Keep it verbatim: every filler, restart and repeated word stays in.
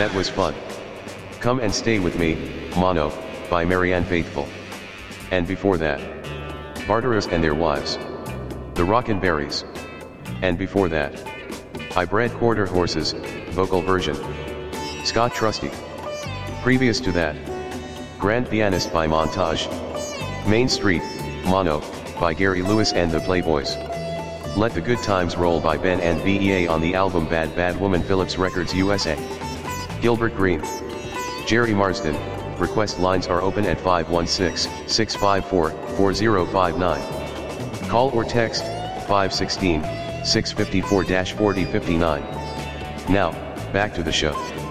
That was fun. Come and Stay With Me, Mono, by Marianne Faithfull. And before that, Barteros and Their Wives, The Rockin' Berries. And before that, I Bred Quarter Horses, vocal version, Scott Trusty. Previous to that, Grand Pianist by Montage, Main Street, Mono, by Gary Lewis and the Playboys. Let the Good Times Roll by Ben and B E A on the album Bad Bad Woman, Philips Records U S A. Gilbert Green, Jerry Marsden. Request lines are open at five one six, six five four, four zero five nine. Call or text five one six, six five four, four zero five nine. Now, back to the show.